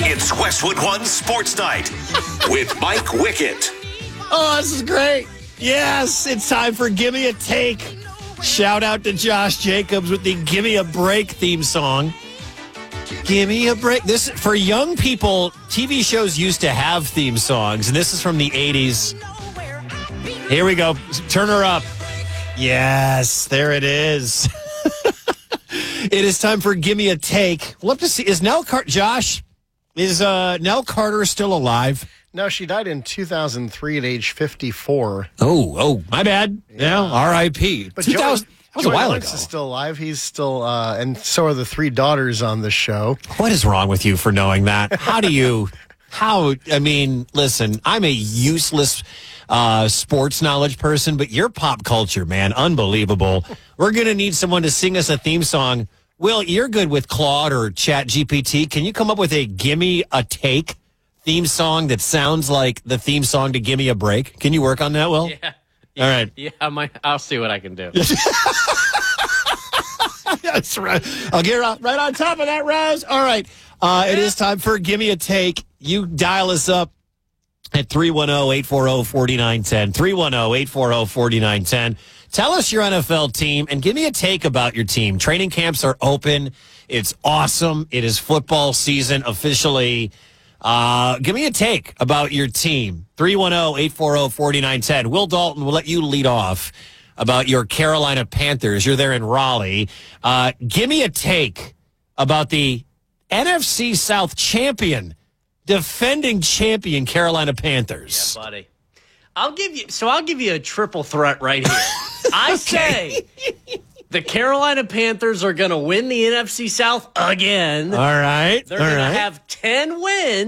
It's Westwood One Sports Night with Mike Wickett. Oh, this is great. Yes, it's time for Gimme a Take. Shout out to Josh Jacobs with the Gimme a Break theme song. Gimme a break. This, for young people, TV shows used to have theme songs, and this is from the 80s. Here we go. Turn her up. Yes, there it is. It is time for Gimme a Take. We'll have to see. Is Nell Carter still alive? No, she died in 2003 at age 54. Oh, my bad. Yeah, R.I.P. But 2000, that was a while ago. Is still alive. He's still, and so are the three daughters on the show. What is wrong with you for knowing that? Listen, I'm a useless sports knowledge person, but you're pop culture, man. Unbelievable. We're going to need someone to sing us a theme song. Will, you're good with Claude or Chat GPT. Can you come up with a Gimme a Take theme song that sounds like the theme song to Gimme a Break? Can you work on that, Will? Yeah. All right. Yeah, I'll see what I can do. That's right. I'll get right on top of that, Raz. All right. It is time for Gimme a Take. You dial us up at 310-840-4910. 310-840-4910. Tell us your NFL team and give me a take about your team. Training camps are open. It's awesome. It is football season officially. Give me a take about your team. 310-840-4910. Will Dalton will let you lead off about your Carolina Panthers. You're there in Raleigh. Give me a take about the NFC South defending champion Carolina Panthers. Yeah, buddy. I'll give you a triple threat right here. I say the Carolina Panthers are going to win the NFC South again. All right. They're going to have 10 wins.